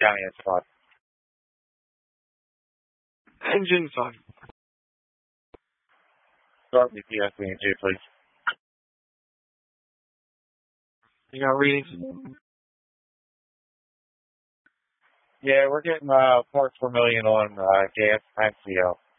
County S5. Engine 5. Start with the SVG, please. You got readings? Yeah, we're getting parts per million on gas and CO.